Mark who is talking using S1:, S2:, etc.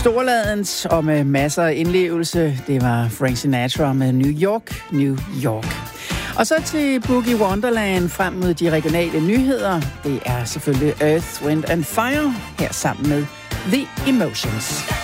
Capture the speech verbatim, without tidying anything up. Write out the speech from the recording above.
S1: Storladens og med masser af indlevelse. Det var Frank Sinatra med New York, New York. Og så til Boogie Wonderland frem mod de regionale nyheder. Det er selvfølgelig Earth, Wind and Fire her sammen med The Emotions.